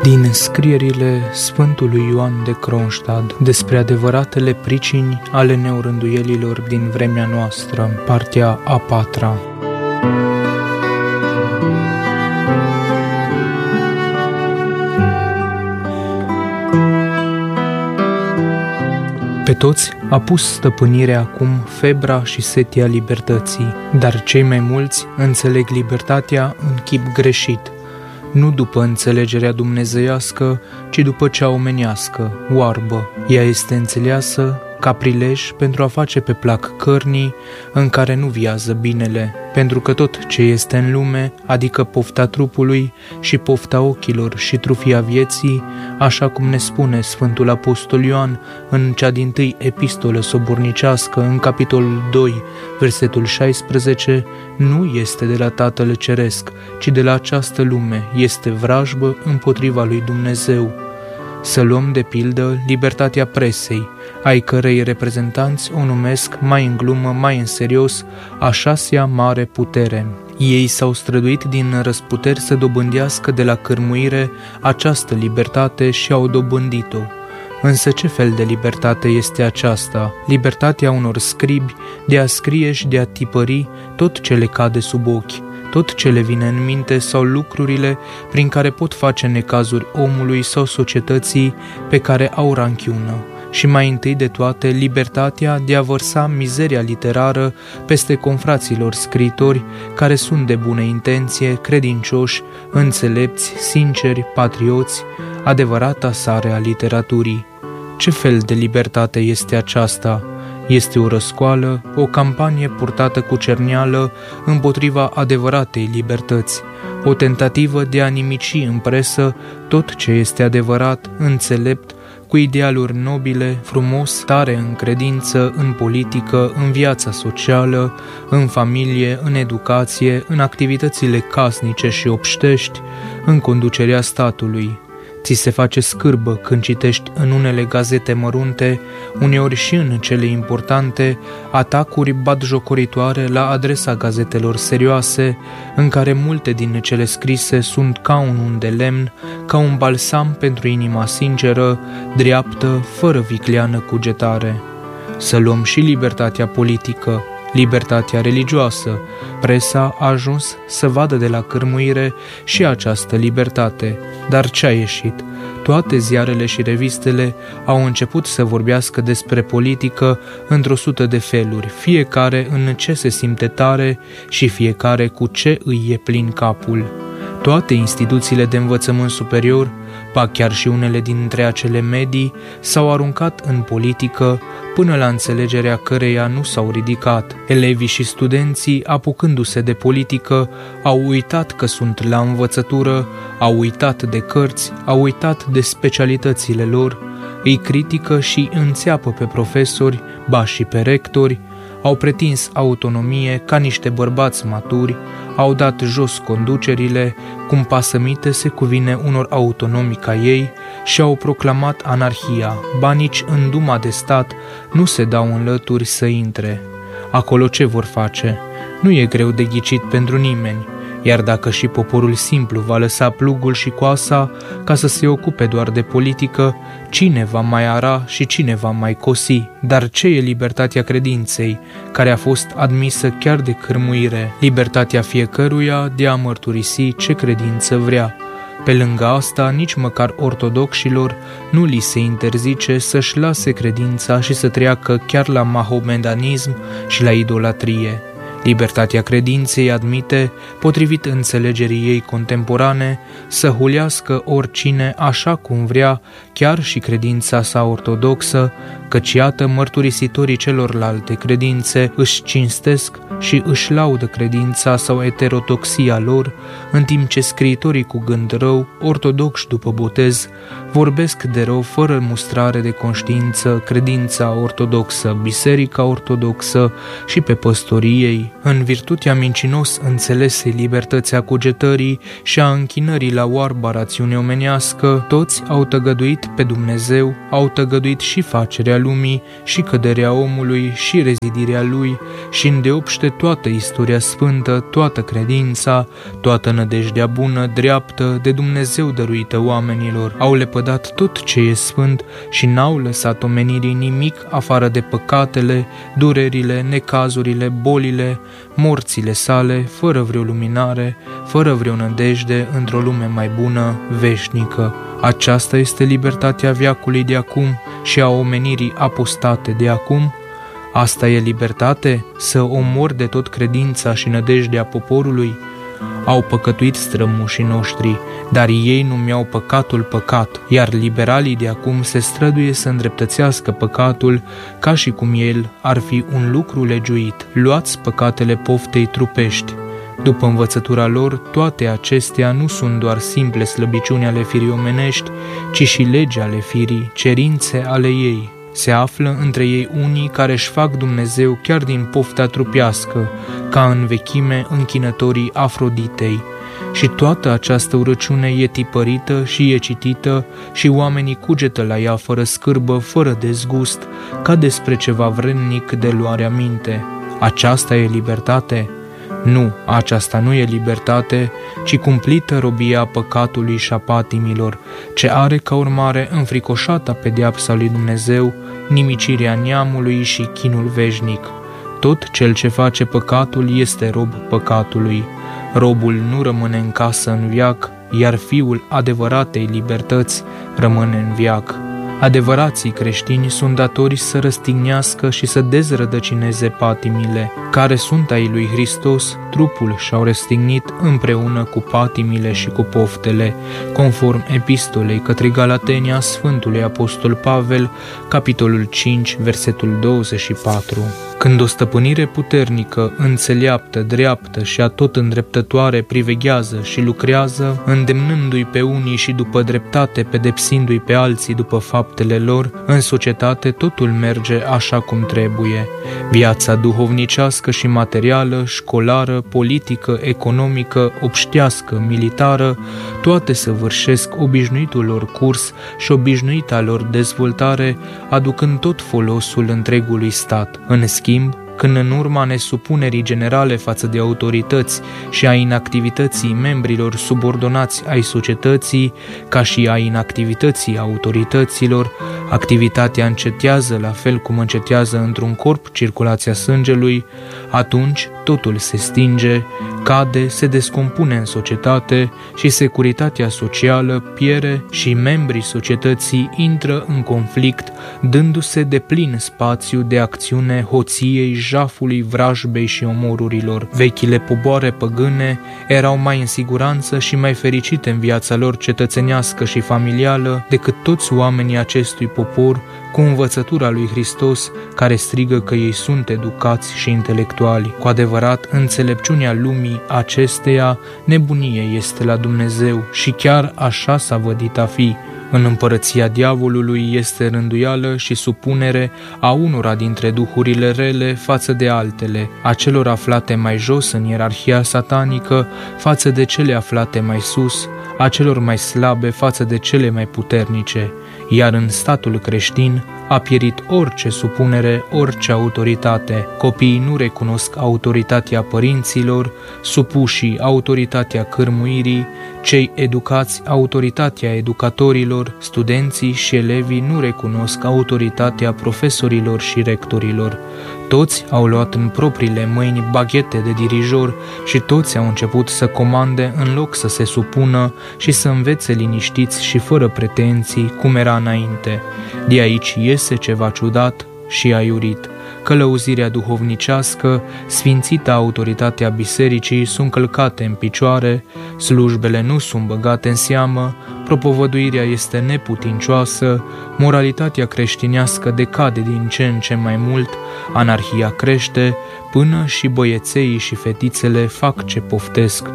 Din scrierile Sfântului Ioan de Kronstadt despre adevăratele pricini ale neorânduielilor din vremea noastră, partea a patra. Pe toți a pus stăpânire acum febra și setia libertății, dar cei mai mulți înțeleg libertatea în chip greșit, nu după înțelegerea dumnezeiască, ci după cea omenească, oarbă. Ea este înțeleasă ca prilej pentru a face pe plac cărnii în care nu viază binele, pentru că tot ce este în lume, adică pofta trupului și pofta ochilor și trufia vieții, așa cum ne spune Sfântul Apostol Ioan în cea dintâi epistolă sobornicească, în capitolul 2, versetul 16, nu este de la Tatăl Ceresc, ci de la această lume, este vrajbă împotriva lui Dumnezeu. Să luăm de pildă libertatea presei, ai cărei reprezentanți o numesc mai în glumă, mai în serios, a șasea mare putere. Ei s-au străduit din răsputeri să dobândească de la cârmuire această libertate și au dobândit-o. Însă ce fel de libertate este aceasta? Libertatea unor scribi de a scrie și de a tipări tot ce le cade sub ochi, tot ce le vine în minte sau lucrurile prin care pot face necazuri omului sau societății pe care au ranchiună. Și mai întâi de toate, libertatea de a vărsa mizeria literară peste confraților scriitori care sunt de bună intenție, credincioși, înțelepți, sinceri, patrioți, adevărata sare a literaturii. Ce fel de libertate este aceasta? Este o răscoală, o campanie purtată cu cerneală împotriva adevăratei libertăți, o tentativă de a nimici în presă tot ce este adevărat, înțelept, cu idealuri nobile, frumos, tare în credință, în politică, în viața socială, în familie, în educație, în activitățile casnice și obștești, în conducerea statului. Ți se face scârbă când citești în unele gazete mărunte, uneori și în cele importante, atacuri batjocoritoare la adresa gazetelor serioase, în care multe din cele scrise sunt ca un un de lemn, ca un balsam pentru inima sinceră, dreaptă, fără vicleană cugetare. Să luăm și libertatea politică, libertatea religioasă. Presa a ajuns să vadă de la cârmuire și această libertate. Dar ce a ieșit? Toate ziarele și revistele au început să vorbească despre politică într-o sută de feluri, fiecare în ce se simte tare și fiecare cu ce îi e plin capul. Toate instituțiile de învățământ superior, ba chiar și unele dintre acele medii, s-au aruncat în politică, până la înțelegerea căreia nu s-au ridicat. Elevii și studenții, apucându-se de politică, au uitat că sunt la învățătură, au uitat de cărți, au uitat de specialitățile lor, îi critică și înțeapă pe profesori, ba și pe rectori, au pretins autonomie ca niște bărbați maturi, au dat jos conducerile, cum pasămite se cuvine unor autonomi ca ei, și au proclamat anarhia, ba nici în Duma de stat nu se dau înlături să intre. Acolo ce vor face? Nu e greu de ghicit pentru nimeni, iar dacă și poporul simplu va lăsa plugul și coasa ca să se ocupe doar de politică, cine va mai ara și cine va mai cosi? Dar ce e libertatea credinței, care a fost admisă chiar de cârmuire? Libertatea fiecăruia de a mărturisi ce credință vrea. Pe lângă asta, nici măcar ortodoxilor nu li se interzice să-și lase credința și să treacă chiar la mahomedanism și la idolatrie. Libertatea credinței admite, potrivit înțelegerii ei contemporane, să hulească oricine așa cum vrea, chiar și credința sa ortodoxă, căci iată mărturisitorii celorlalte credințe își cinstesc și își laudă credința sau eterodoxia lor, în timp ce scriitorii cu gând rău, ortodoxi după botez, vorbesc de rău fără mustrare de conștiință credința ortodoxă, biserica ortodoxă și pe păstorii ei. în virtutea mincinos înțelesei libertății a cugetării și a închinării la oarba rațiune omenească, toți au tăgăduit pe Dumnezeu, au tăgăduit și facerea lumii, și căderea omului, și rezidirea lui, și îndeopște toată istoria sfântă, toată credința, toată nădejdea bună, dreaptă, de Dumnezeu dăruită oamenilor. Au lepădat tot ce e sfânt și n-au lăsat omenirii nimic afară de păcatele, durerile, necazurile, bolile, morțile sale, fără vreo luminare, fără vreo nădejde într-o lume mai bună, veșnică. Aceasta este libertatea veacului de acum și a omenirii apostate de acum. Asta e libertate? Să omori de tot credința și nădejdea poporului? Au păcătuit strămoșii noștri, dar ei nu mi-au păcatul păcat, iar liberalii de acum se străduie să îndreptățească păcatul ca și cum el ar fi un lucru legiuit. Luați păcatele poftei trupești. După învățătura lor, toate acestea nu sunt doar simple slăbiciuni ale firii omenești, ci și legi ale firii, cerințe ale ei. Se află între ei unii care își fac Dumnezeu chiar din pofta trupească, ca în vechime închinătorii Afroditei. Și toată această urăciune e tipărită și e citită și oamenii cugetă la ea fără scârbă, fără dezgust, ca despre ceva vrednic de luarea minte. Aceasta e libertate? Nu, aceasta nu e libertate, ci cumplită robia păcatului și a patimilor, ce are ca urmare înfricoșata pedeapsa lui Dumnezeu, nimicirea neamului și chinul veșnic. Tot cel ce face păcatul este rob păcatului. Robul nu rămâne în casă în veac, iar fiul adevăratei libertăți rămâne în veac. Adevărații creștini sunt datori să răstignească și să dezrădăcineze patimile, care sunt ai lui Hristos, trupul și-au răstignit împreună cu patimile și cu poftele, conform epistolei către Galateni a Sfântului Apostol Pavel, capitolul 5, versetul 24. Când o stăpânire puternică, înțeleaptă, dreaptă și atot îndreptătoare priveghează și lucrează, îndemnându-i pe unii și după dreptate, pedepsindu-i pe alții după faptele lor, în societate totul merge așa cum trebuie. Viața duhovnicească și materială, școlară, politică, economică, obștească, militară, toate săvârșesc obișnuitul lor curs și obișnuita lor dezvoltare, aducând tot folosul întregului stat. În schimb, când în urma nesupunerii generale față de autorități și a inactivității membrilor subordonați ai societății, ca și a inactivității autorităților, activitatea încetează la fel cum încetează într-un corp circulația sângelui, atunci totul se stinge, cade, se descompune în societate și securitatea socială pierde și membrii societății intră în conflict, dându-se de plin spațiu de acțiune hoției, jafului, vrajbei și omorurilor. Vechile popoare păgâne erau mai în siguranță și mai fericite în viața lor cetățenească și familială decât toți oamenii acestui popor, cu învățătura lui Hristos, care strigă că ei sunt educați și intelectuali. Cu adevărat, înțelepciunea lumii acesteia, nebunie este la Dumnezeu și chiar așa s-a vădit a fi. În împărăția diavolului este rânduială și supunere a unora dintre duhurile rele față de altele, a celor aflate mai jos în ierarhia satanică față de cele aflate mai sus, a celor mai slabe față de cele mai puternice, iar în statul creștin a pierit orice supunere, orice autoritate. Copiii nu recunosc autoritatea părinților, supușii autoritatea cârmuirii, cei educați autoritatea educatorilor, studenții și elevii nu recunosc autoritatea profesorilor și rectorilor. Toți au luat în propriile mâini baghete de dirijor și toți au început să comande în loc să se supună și să învețe liniștiți și fără pretenții, cum era înainte. De aici iese ceva ciudat și aiurit. Călăuzirea duhovnicească, sfințita autoritatea bisericii sunt călcate în picioare, slujbele nu sunt băgate în seamă, propovăduirea este neputincioasă, moralitatea creștinească decade din ce în ce mai mult, anarhia crește, până și băiețeii și fetițele fac ce poftesc.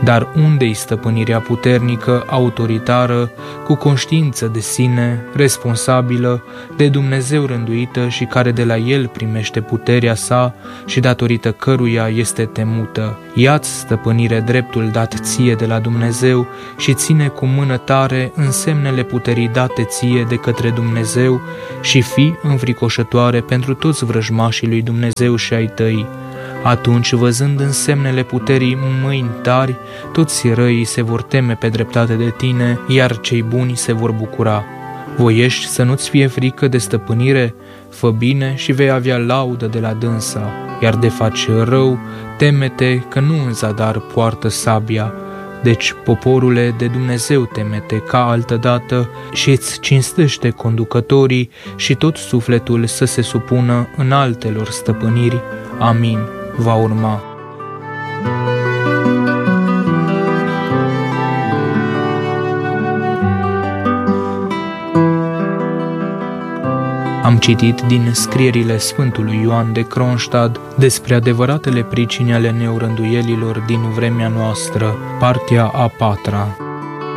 Dar unde-i stăpânirea puternică, autoritară, cu conștiință de sine, responsabilă, de Dumnezeu rânduită și care de la El primește puterea sa și datorită căruia este temută? Ia-ți stăpânire dreptul dat ție de la Dumnezeu și ține cu mână tare însemnele puterii date ție de către Dumnezeu și fii înfricoșătoare pentru toți vrăjmașii lui Dumnezeu și ai tăi. Atunci, văzând însemnele puterii mâini tari, toți răii se vor teme pe dreptate de tine, iar cei buni se vor bucura. Voiești să nu-ți fie frică de stăpânire? Fă bine și vei avea laudă de la dânsa, iar de faci rău, teme-te că nu în zadar poartă sabia. Deci, poporule, de Dumnezeu temete ca altădată și îți cinstește conducătorii și tot sufletul să se supună în altelor stăpâniri. Amin. Va urma. Am citit din scrierile Sfântului Ioan de Kronstadt despre adevăratele pricini ale neurânduielilor din vremea noastră, partea a 4-a.